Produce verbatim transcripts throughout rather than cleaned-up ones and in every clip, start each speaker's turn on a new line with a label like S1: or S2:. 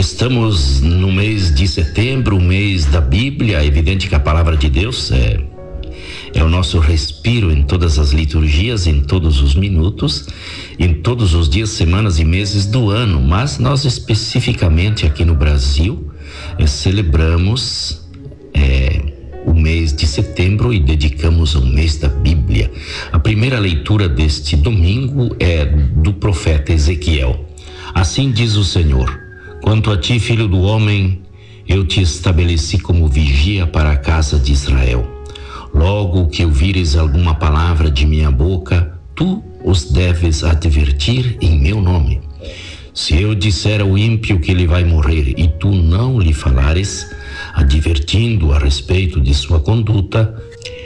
S1: Estamos no mês de setembro, o mês da Bíblia. É evidente que a palavra de Deus é, é o nosso respiro em todas as liturgias, em todos os minutos, em todos os dias, semanas e meses do ano. Mas nós especificamente aqui no Brasil é, celebramos é, o mês de setembro e dedicamos ao mês da Bíblia. A primeira leitura deste domingo é do profeta Ezequiel. Assim diz o Senhor: quanto a ti, filho do homem, eu te estabeleci como vigia para a casa de Israel. Logo que ouvires alguma palavra de minha boca, tu os deves advertir em meu nome. Se eu disser ao ímpio que ele vai morrer e tu não lhe falares, advertindo a respeito de sua conduta,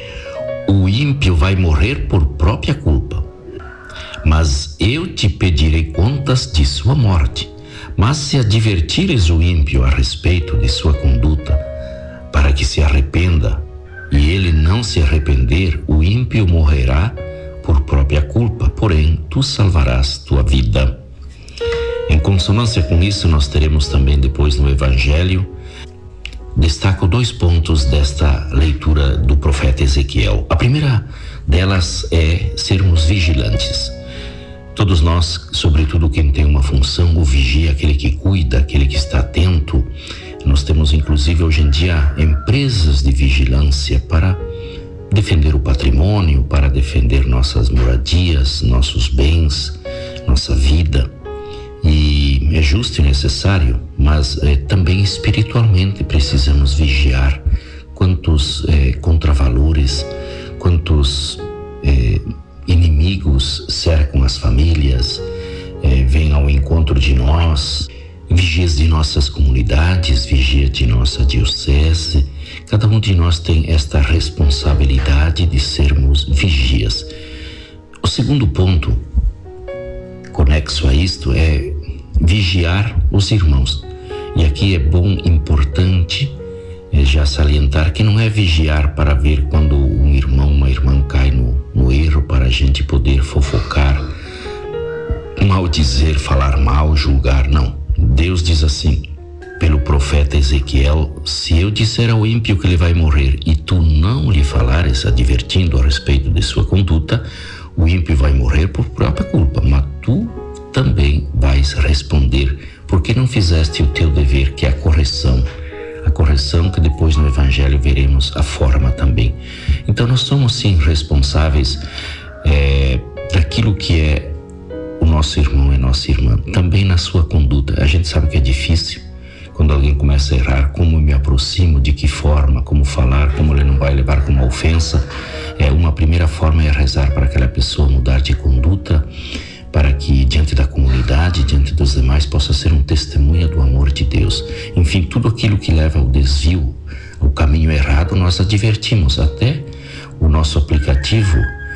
S1: o ímpio vai morrer por própria culpa. Mas eu te pedirei contas de sua morte. Mas se advertires o ímpio a respeito de sua conduta, para que se arrependa, e ele não se arrepender, o ímpio morrerá por própria culpa, porém tu salvarás tua vida. Em consonância com isso, nós teremos também depois no Evangelho, destaco dois pontos desta leitura do profeta Ezequiel. A primeira delas é sermos vigilantes. Todos nós, sobretudo quem tem uma função, o vigia, aquele que cuida, aquele que está atento. Nós temos inclusive hoje em dia empresas de vigilância para defender o patrimônio, para defender nossas moradias, nossos bens, nossa vida. E é justo e necessário, mas é, também espiritualmente precisamos vigiar quantos é, contravalores, quantos é, inimigos cercam as famílias, é, vêm ao encontro de nós, vigias de nossas comunidades, vigia de nossa diocese. Cada um de nós tem esta responsabilidade de sermos vigias. O segundo ponto, conexo a isto, é vigiar os irmãos. E aqui é bom, importante, é já salientar que não é vigiar para ver quando um irmão, uma irmã cai no, no erro, para a gente poder fofocar, maldizer, falar mal, julgar. Não. Deus diz assim, pelo profeta Ezequiel: se eu disser ao ímpio que ele vai morrer e tu não lhe falares, advertindo a respeito de sua conduta, o ímpio vai morrer por própria culpa, mas tu também vais responder, porque não fizeste o teu dever, que é a correção. A correção que depois no Evangelho veremos a forma também. Então nós somos sim responsáveis é, daquilo que é o nosso irmão e nossa irmã, também na sua conduta. A gente sabe que é difícil quando alguém começa a errar, como eu me aproximo, de que forma, como falar, como ele não vai levar como ofensa. É, uma primeira forma é rezar para aquela pessoa mudar de conduta, para que diante da comunidade, diante dos demais, possa ser um testemunha do amor de Deus. Enfim, tudo aquilo que leva ao desvio, ao caminho errado, nós advertimos. Até o nosso aplicativo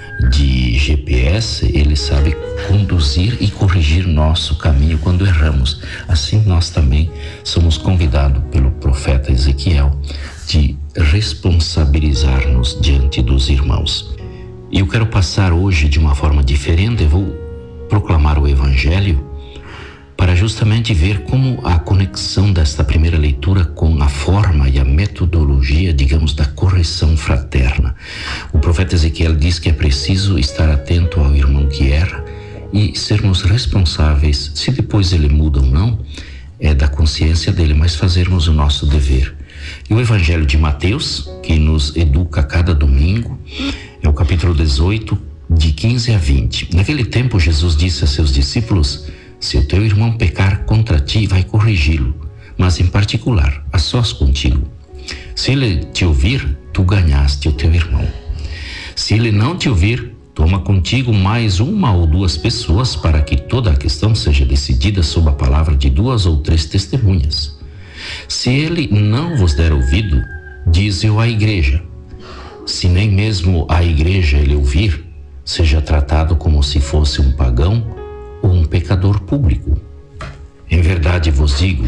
S1: de G P S, ele sabe conduzir e corrigir nosso caminho quando erramos. Assim nós também somos convidados pelo profeta Ezequiel de responsabilizar-nos diante dos irmãos. E eu quero passar hoje de uma forma diferente. Eu vou proclamar o Evangelho para justamente ver como a conexão desta primeira leitura com a forma e a metodologia, digamos, da correção fraterna. O profeta Ezequiel diz que é preciso estar atento ao irmão que erra e sermos responsáveis, se depois ele muda ou não, é da consciência dele, mas fazermos o nosso dever. E o Evangelho de Mateus, que nos educa a cada domingo, é o capítulo dezoito, de quinze a vinte. Naquele tempo, Jesus disse a seus discípulos: se o teu irmão pecar contra ti, vai corrigi-lo, mas em particular, a sós contigo. Se ele te ouvir, tu ganhaste o teu irmão. Se ele não te ouvir, toma contigo mais uma ou duas pessoas, para que toda a questão seja decidida sob a palavra de duas ou três testemunhas. Se ele não vos der ouvido, dize-o à igreja. Se nem mesmo a igreja ele ouvir, seja tratado como se fosse um pagão ou um pecador público. Em verdade vos digo,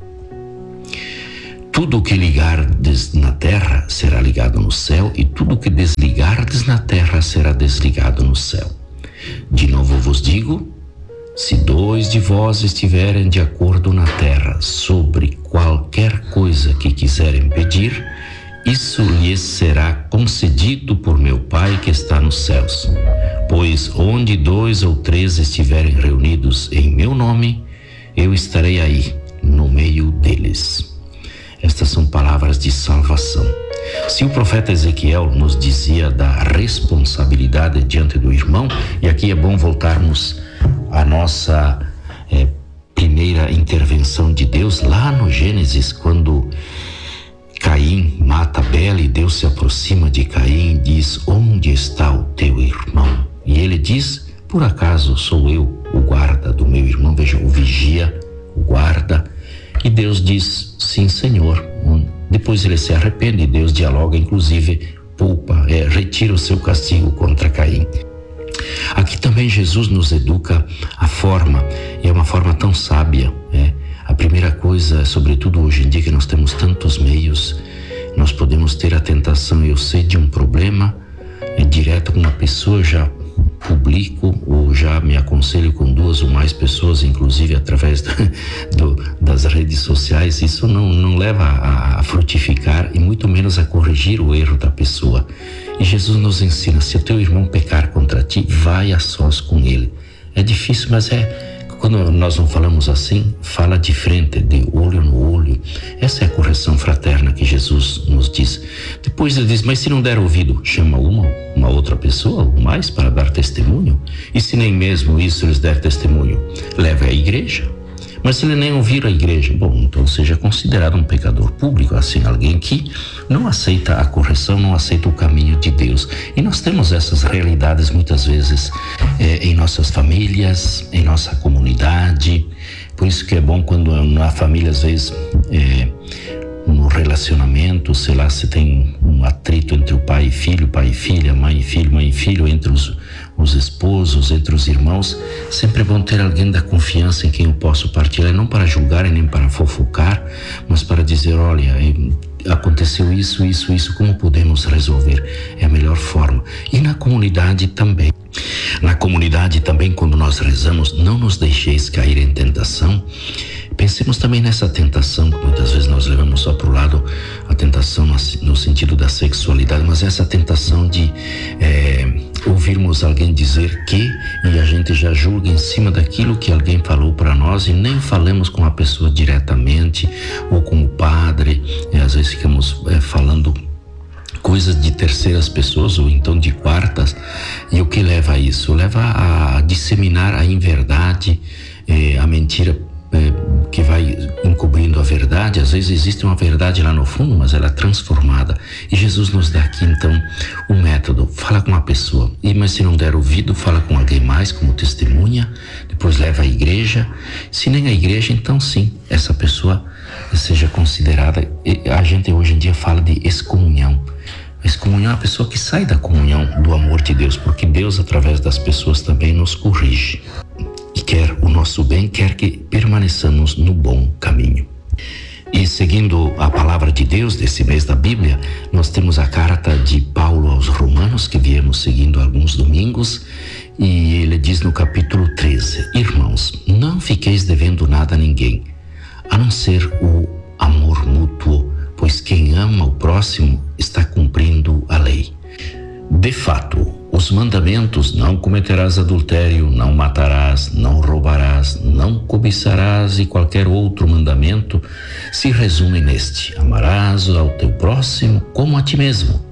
S1: tudo o que ligardes na terra será ligado no céu, e tudo o que desligardes na terra será desligado no céu. De novo vos digo, Se dois de vós estiverem de acordo na terra sobre qualquer coisa que quiserem pedir, isso lhes será concedido por meu Pai que está nos céus. Pois onde dois ou três estiverem reunidos em meu nome, eu estarei aí, no meio deles. Estas são palavras de salvação. Se o profeta Ezequiel nos dizia da responsabilidade diante do irmão, e aqui é bom voltarmos à nossa é, primeira intervenção de Deus, lá no Gênesis, quando Caim mata Abel e Deus se aproxima de Caim e diz: onde está o teu irmão? E ele diz: por acaso sou eu o guarda do meu irmão? Veja, o vigia, o guarda. E Deus diz: sim, Senhor. Depois ele se arrepende e Deus dialoga, inclusive poupa, é, retira o seu castigo contra Caim. Aqui também Jesus nos educa a forma, e é uma forma tão sábia. É. A primeira coisa, sobretudo hoje em dia que nós temos tantos meios, nós podemos ter a tentação, eu sei de um problema, é direto com uma pessoa, já publico ou já me aconselho com duas ou mais pessoas, inclusive através do, do, das redes sociais. Isso não, não leva a, a frutificar e muito menos a corrigir o erro da pessoa. E Jesus nos ensina: se o teu irmão pecar contra ti, vai a sós com ele. É difícil, mas é... Quando nós não falamos assim, fala de frente, de olho no olho. Essa é a correção fraterna que Jesus nos diz. Depois ele diz: mas se não der ouvido, chama uma, uma outra pessoa ou mais para dar testemunho. E se nem mesmo isso eles der testemunho, leve à igreja. Mas se ele nem ouvir a igreja, bom, então seja considerado um pecador público, assim, alguém que não aceita a correção, não aceita o caminho de Deus. E nós temos essas realidades muitas vezes é, em nossas famílias, em nossa comunidade. Por isso que é bom quando na família, às vezes, é, no relacionamento, sei lá, se tem um atrito entre o pai e filho, pai e filha, mãe e filho, mãe e filho, entre os, os esposos, entre os irmãos, sempre é bom ter alguém da confiança em quem eu posso partilhar, não para julgar e nem para fofocar, mas para dizer: olha, aconteceu isso, isso, isso, como podemos resolver? É a melhor forma. E na comunidade também. Na comunidade também, quando nós rezamos: não nos deixeis cair em tentação. Pensemos também nessa tentação, que muitas vezes nós levamos só para o lado, a tentação no sentido da sexualidade, mas essa tentação de é, ouvirmos alguém dizer que, e a gente já julga em cima daquilo que alguém falou para nós e nem falamos com a pessoa diretamente, ou com o padre, e às vezes ficamos é, falando coisas de terceiras pessoas ou então de quartas. E o que leva a isso? Leva a disseminar a inverdade, é, a mentira, é, que vai encobrindo a verdade. Às vezes existe uma verdade lá no fundo, mas ela é transformada. E Jesus nos dá aqui então o método: fala com a pessoa, e mas se não der ouvido, fala com alguém mais como testemunha, depois leva à igreja. Se nem a igreja, então sim, essa pessoa seja considerada. A gente hoje em dia fala de excomunhão. A excomunhão é a pessoa que sai da comunhão do amor de Deus, porque Deus, através das pessoas, também nos corrige e quer o nosso bem, quer que permaneçamos no bom caminho. E seguindo a palavra de Deus desse mês da Bíblia, nós temos a carta de Paulo aos Romanos, que viemos seguindo alguns domingos, e ele diz no capítulo treze: irmãos, não fiqueis devendo nada a ninguém, a não ser o amor mútuo, pois quem ama o próximo está cumprindo a lei. De fato, os mandamentos: não cometerás adultério, não matarás, não roubarás, não cobiçarás e qualquer outro mandamento se resumem neste: amarás ao teu próximo como a ti mesmo.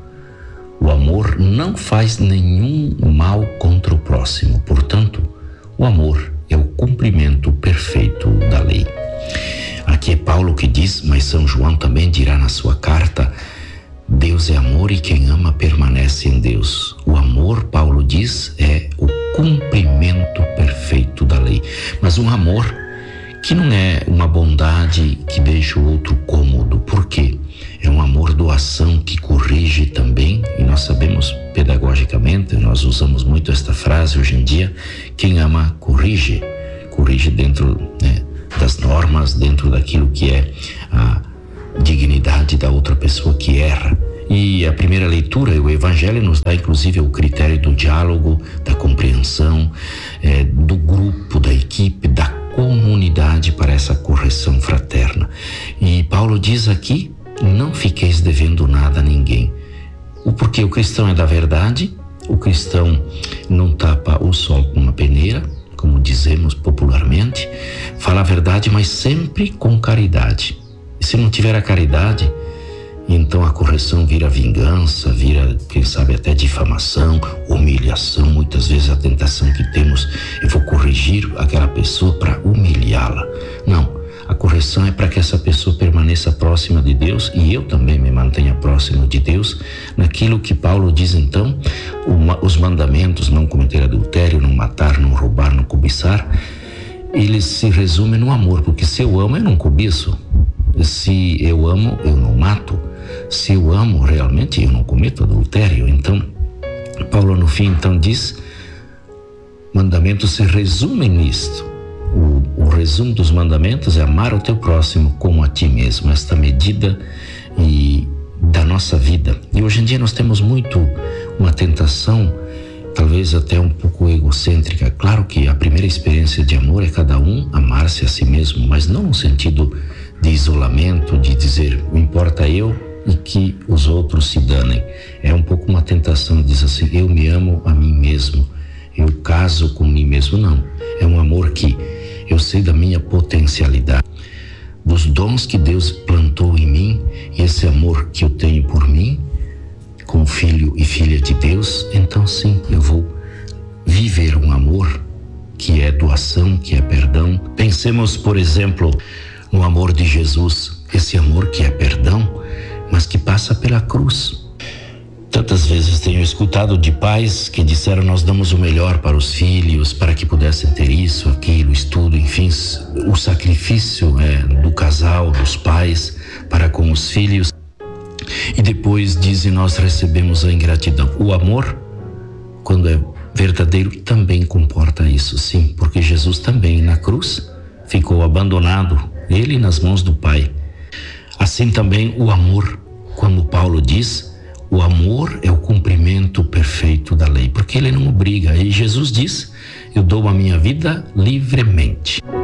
S1: O amor não faz nenhum mal contra o próximo, portanto, o amor é o cumprimento perfeito da lei. Aqui é Paulo que diz, mas São João também dirá na sua carta: Deus é amor e quem ama permanece em Deus. O amor, Paulo diz, é o cumprimento perfeito da lei. Mas um amor que não é uma bondade que deixa o outro cômodo. Por quê? É um amor doação que corrige também, e nós sabemos pedagogicamente, nós usamos muito esta frase hoje em dia: quem ama corrige, corrige dentro, né, das normas, dentro daquilo que é a dignidade da outra pessoa que erra. E a primeira leitura, o Evangelho nos dá inclusive o critério do diálogo, da compreensão, é, do grupo, da equipe, da comunidade para essa correção fraterna. E Paulo diz aqui: não fiqueis devendo nada a ninguém. O porquê o cristão é da verdade, o cristão não tapa o sol com uma peneira, como dizemos popularmente, fala a verdade, mas sempre com caridade. E se não tiver a caridade, então a correção vira vingança, vira, quem sabe, até difamação, humilhação. Muitas vezes a tentação que temos, eu vou corrigir aquela pessoa para humilhá-la. Não, a correção é para que essa pessoa permaneça próxima de Deus e eu também me mantenha próximo de Deus, naquilo que Paulo diz então, uma, os mandamentos: não cometer adultério, não matar, não roubar, não cobiçar. Eles se resumem no amor, porque se eu amo, eu não cobiço. Se eu amo, eu não mato. Se eu amo realmente, eu não cometo adultério. Então, Paulo no fim então diz, mandamentos se resumem nisto. O, o resumo dos mandamentos é amar o teu próximo como a ti mesmo. Esta medida e da nossa vida. E hoje em dia nós temos muito uma tentação, talvez até um pouco egocêntrica. Claro que a primeira experiência de amor é cada um amar-se a si mesmo, mas não no sentido de isolamento, de dizer o importa eu e que os outros se danem. É um pouco uma tentação, diz assim: eu me amo a mim mesmo, eu caso com mim mesmo. Não, é um amor que eu sei da minha potencialidade, dos dons que Deus plantou em mim, e esse amor que eu tenho por mim, como filho e filha de Deus, então sim, eu vou viver um amor que é doação, que é perdão. Pensemos, por exemplo, no amor de Jesus, esse amor que é perdão, mas que passa pela cruz. Tantas vezes tenho escutado de pais que disseram: nós damos o melhor para os filhos, para que pudessem ter isso, aquilo, estudo, enfim, o sacrifício é do casal, dos pais para com os filhos. E depois dizem: nós recebemos a ingratidão. O amor, quando é verdadeiro, também comporta isso, sim, porque Jesus também na cruz ficou abandonado, ele nas mãos do Pai. Assim também o amor, como Paulo diz, o amor é o cumprimento perfeito da lei, porque ele não obriga. E Jesus diz: eu dou a minha vida livremente.